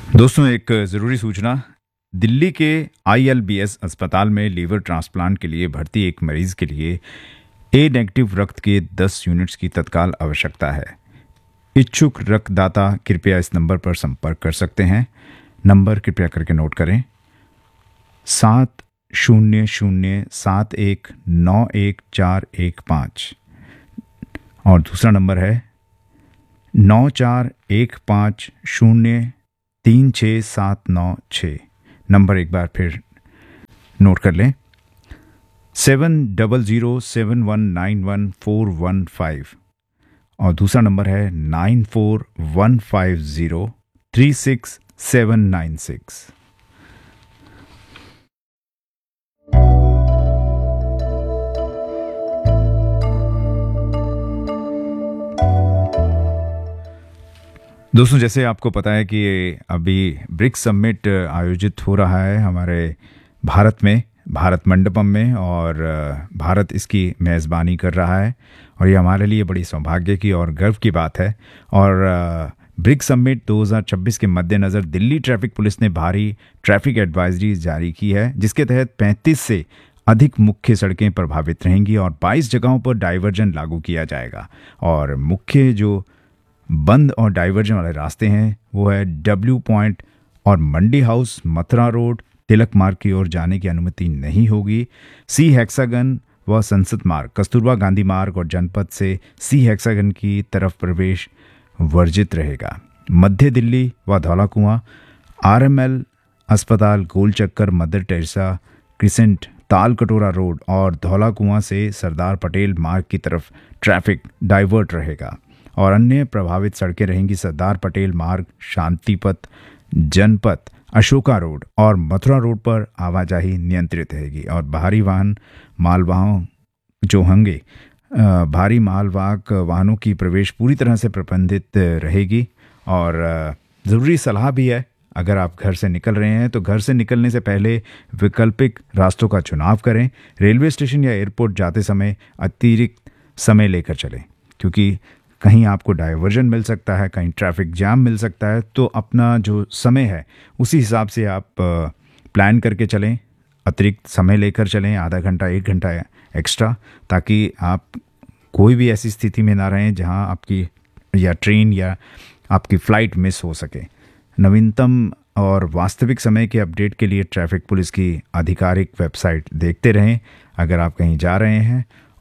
दोस्तों, एक ज़रूरी सूचना। दिल्ली के आईएलबीएस अस्पताल में लीवर ट्रांसप्लांट के लिए भर्ती एक मरीज के लिए ए नेगेटिव रक्त के 10 यूनिट्स की तत्काल आवश्यकता है। इच्छुक रक्तदाता कृपया इस नंबर पर संपर्क कर सकते हैं। नंबर कृपया करके नोट करें: 7007191415। और दूसरा नंबर है 9415036796। नंबर एक बार फिर नोट कर लें: 7007191415। और दूसरा नंबर है 9415036796। दोस्तों, जैसे आपको पता है कि अभी ब्रिक्स समिट आयोजित हो रहा है हमारे भारत में, भारत मंडपम में, और भारत इसकी मेज़बानी कर रहा है। और ये हमारे लिए बड़ी सौभाग्य की और गर्व की बात है। और ब्रिक्स समिट 2026 के मद्देनज़र दिल्ली ट्रैफिक पुलिस ने भारी ट्रैफिक एडवाइजरी जारी की है, जिसके तहत 35 से अधिक मुख्य सड़कें प्रभावित रहेंगी और 22 जगहों पर डाइवर्जन लागू किया जाएगा। और मुख्य जो बंद और डाइवर्जन वाले रास्ते हैं वो है डब्ल्यू पॉइंट और मंडी हाउस, मथुरा रोड, तिलक मार्ग की ओर जाने की अनुमति नहीं होगी। सी हेक्सागन व संसद मार्ग, कस्तूरबा गांधी मार्ग और जनपथ से सी हेक्सागन की तरफ प्रवेश वर्जित रहेगा। मध्य दिल्ली व धौला कुआं, आरएमएल अस्पताल, गोल चक्कर, मदर टेरेसा क्रिसेंट, ताल कटोरा रोड और धौला कुआं से सरदार पटेल मार्ग की तरफ ट्रैफिक डाइवर्ट रहेगा। और अन्य प्रभावित सड़कें रहेंगी सरदार पटेल मार्ग, शांतिपथ, जनपथ, अशोका रोड और मथुरा रोड पर आवाजाही नियंत्रित रहेगी। और भारी वाहन मालवाहन जो होंगे, भारी मालवाहक वाहनों की प्रवेश पूरी तरह से प्रतिबंधित रहेगी। और ज़रूरी सलाह भी है, अगर आप घर से निकल रहे हैं तो घर से निकलने से पहले वैकल्पिक रास्तों का चुनाव करें। रेलवे स्टेशन या एयरपोर्ट जाते समय अतिरिक्त समय लेकर चलें, क्योंकि कहीं आपको डाइवर्जन मिल सकता है, कहीं ट्रैफिक जाम मिल सकता है। तो अपना जो समय है उसी हिसाब से आप प्लान करके चलें, अतिरिक्त समय लेकर चलें, आधा घंटा 1 घंटा एक्स्ट्रा, ताकि आप कोई भी ऐसी स्थिति में ना रहें जहां आपकी या ट्रेन या आपकी फ़्लाइट मिस हो सके। नवीनतम और वास्तविक समय के अपडेट के लिए ट्रैफिक पुलिस की आधिकारिक वेबसाइट देखते रहें अगर आप कहीं जा रहे हैं।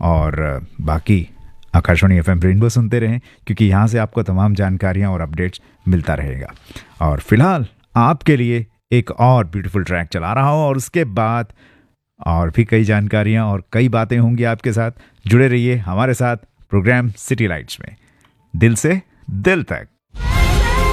और बाकी आकाशवाणी एफएम रेनबो सुनते रहें, क्योंकि यहाँ से आपको तमाम जानकारियाँ और अपडेट्स मिलता रहेगा। और फिलहाल आपके लिए एक और ब्यूटीफुल ट्रैक चला रहा हूँ, और उसके बाद और भी कई जानकारियाँ और कई बातें होंगी आपके साथ। जुड़े रहिए हमारे साथ प्रोग्राम सिटी लाइट्स में, दिल से दिल तक।